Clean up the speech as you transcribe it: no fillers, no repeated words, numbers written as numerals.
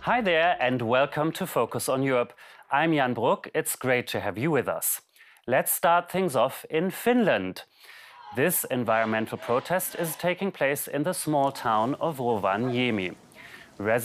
Hi there and welcome to Focus on Europe. I'm Jan Bruck. It's great to have you with us. Let's start things off in Finland. This environmental protest is taking place in the small town of Rovaniemi.